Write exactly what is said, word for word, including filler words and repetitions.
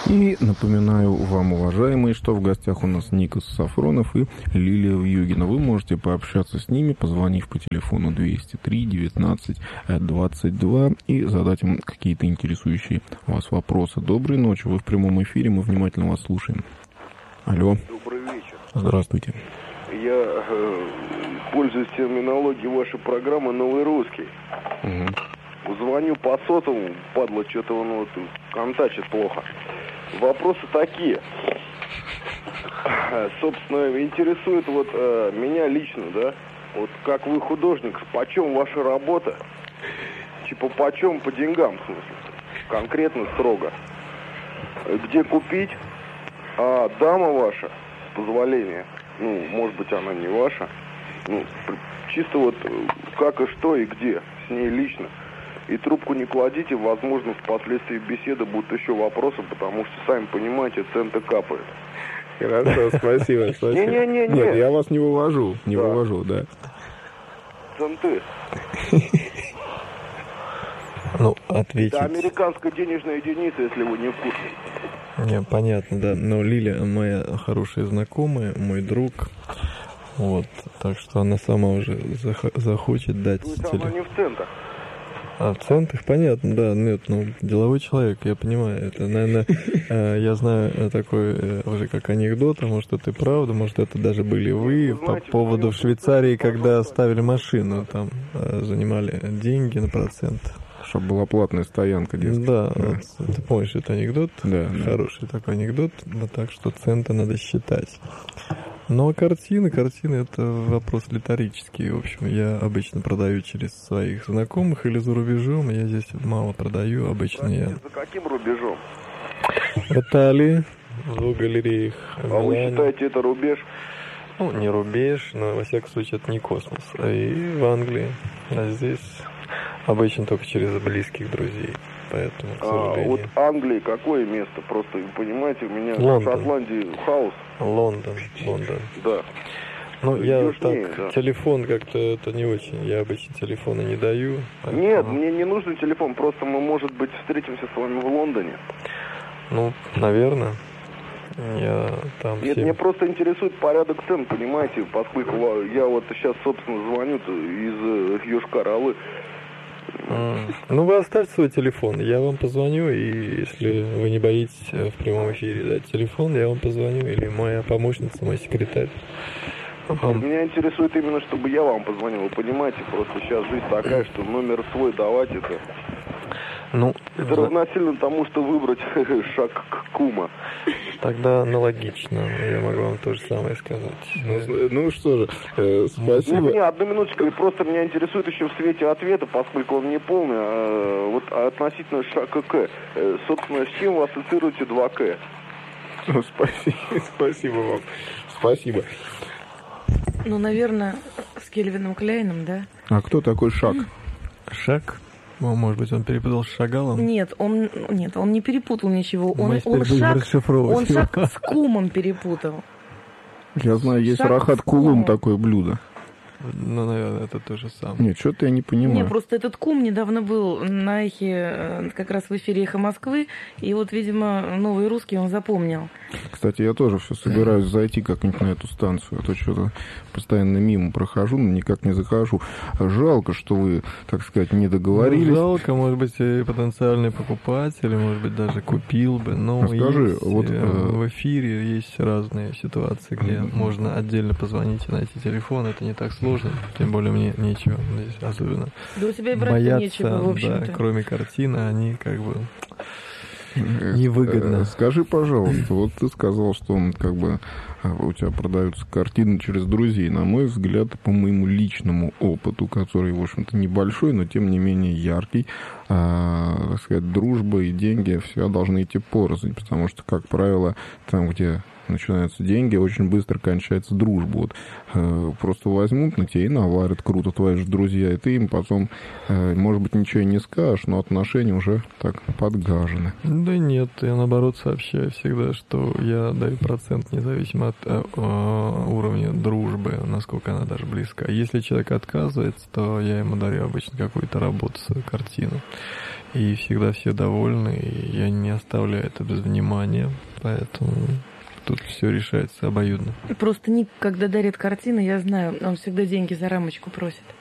И напоминаю вам, уважаемые, что в гостях у нас Никос Сафронов и Лилия Вьюгина. Вы можете пообщаться с ними, позвонив по телефону двести три девятнадцать двадцать два и задать им какие-то интересующие вас вопросы. Доброй ночи, вы в прямом эфире, мы внимательно вас слушаем. Алло. Добрый вечер. Здравствуйте. Я э, пользуюсь терминологией вашей программы «Новый русский». Угу. Звоню по сотовому, падла, что-то он вот контачит плохо. Вопросы такие. Собственно, интересует вот э, меня лично, да, вот как вы художник, почем ваша работа? Типа почем по деньгам, в смысле? Конкретно, строго. Где купить? А дама ваша, с позволения, ну, может быть, она не ваша, ну, чисто вот как и что и где, с ней лично. И трубку не кладите, возможно, впоследствии беседы будут еще вопросы, потому что, сами понимаете, центы капают. Хорошо, спасибо, спасибо. Не-не-не. Нет, я вас не вывожу, не да. вывожу, да. Центы. Ну, ответить. Это американская денежная единица, если вы не в курсе. Не, понятно, да. Но Лиля моя хорошая знакомая, мой друг. Вот, так что она сама уже зах- захочет дать. То есть теле... она не в центах? А в центах, понятно, да. Нет, ну, деловой человек, я понимаю. Это, наверное, я знаю такой уже как анекдот, а может, это и правда, может, это даже были вы по поводу в Швейцарии, когда ставили машину, там занимали деньги на процент. Чтобы была платная стоянка, дескать. Да, да. Вот, ты помнишь этот анекдот? Да. Хороший да. такой анекдот, вот так что центы надо считать. Но картины, картины это вопрос риторический. В общем, я обычно продаю через своих знакомых или за рубежом. Я здесь мало продаю, обычно Кстати, я. За каким рубежом? В Италии, в двух галереях. А вы считаете это рубеж? Ну, не рубеж, но во всяком случае это не космос. А и в Англии. А здесь обычно только через близких друзей. Поэтому, к сожалению. А вот Англии какое место? Просто, понимаете, у меня Лондон. в Шотландии хаос. Лондон, Лондон. Да. Ну, я южнее, так, да. Телефон как-то это не очень. Я обычно телефона не даю. Поэтому... Нет, мне не нужен телефон. Просто мы, может быть, встретимся с вами в Лондоне. Ну, наверное. Я там Нет, всем... мне просто интересует порядок цен, понимаете, поскольку я вот сейчас, собственно, звоню из Йошкар-Олы. Mm. Ну, вы оставьте свой телефон, я вам позвоню, и если вы не боитесь в прямом эфире дать телефон, я вам позвоню, или моя помощница, мой секретарь. Вам... Меня интересует именно, чтобы я вам позвонил, вы понимаете, просто сейчас жизнь такая, что номер свой давать это... Ну, это за... равносильно тому, что выбрать шаг к кума. Тогда аналогично, я могу вам то же самое сказать. Ну, ну что же, э, спасибо. Ну, не, одну минуточку, просто меня интересует еще в свете ответа, поскольку он не полный, а, вот относительно шага к. Э, собственно, с чем вы ассоциируете два К? Ну, спасибо, спасибо вам, спасибо. Ну, наверное, с Кельвином Кляйном, да? А кто такой Шаг? Шаг? Ну, может быть, он перепутал с Шагалом? Нет, он, нет, он не перепутал ничего. Он, Мы он, шаг, он его. шаг с кумом перепутал. Я знаю, есть шаг рахат кулум, такое блюдо. Ну, наверное, это то же самое. Нет, что-то я не понимаю. Нет, просто этот кум недавно был на эхе, как раз в эфире «Эхо Москвы», и вот, видимо, новый русский он запомнил. Кстати, я тоже все собираюсь зайти как-нибудь на эту станцию, а то что-то постоянно мимо прохожу, но никак не захожу. Жалко, что вы, так сказать, не договорились. Ну, жалко, может быть, и потенциальный покупатель, может быть, даже купил бы, но скажи, есть, вот, в эфире есть разные ситуации, где mm-hmm. можно отдельно позвонить и найти телефон, это не так сложно. Тем более мне нечего здесь особенно да у тебя и брать бояться, нечего, в общем-то. Да, кроме картины, они как бы невыгодно. Скажи, пожалуйста, вот ты сказал, что как бы у тебя продаются картины через друзей. На мой взгляд, по моему личному опыту, который, в общем-то, небольшой, но тем не менее яркий, а, так сказать, дружба и деньги всегда должны идти порознь, потому что, как правило, там, где начинаются деньги, очень быстро кончается дружба. Вот, э, просто возьмут на тебя и наварят круто твои же друзья, и ты им потом, э, может быть, ничего и не скажешь, но отношения уже так подгажены. Да нет, я наоборот сообщаю всегда, что я даю процент независимо от э, э, уровня дружбы, насколько она даже близка. Если человек отказывается, то я ему дарю обычно какую-то работу, свою картину. и всегда все довольны, и я не оставляю это без внимания, поэтому тут все решается обоюдно. Просто Ник, когда дарит картины, я знаю, он всегда деньги за рамочку просит.